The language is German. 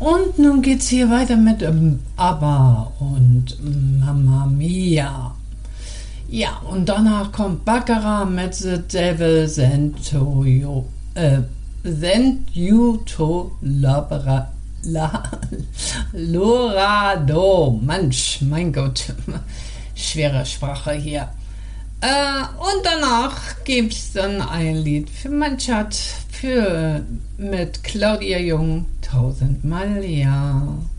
Und nun geht's hier weiter mit ABBA und Mamma Mia. Ja, und danach kommt Baccarat mit The Devil Sent You to Lorado. Mensch, mein Gott, schwere Sprache hier. Und danach gibt's dann ein Lied für mein Chat mit Claudia Jung, 1000 Mal ja.